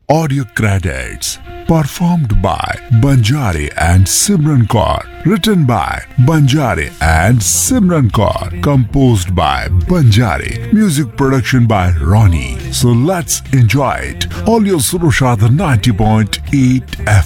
Audio credits performed by Banjari and Simran Kaur. Written by Banjari and Simran Kaur. Composed by Banjari. Music production by Ronnie. So let's enjoy it. All your Suroshada 90.8 FM.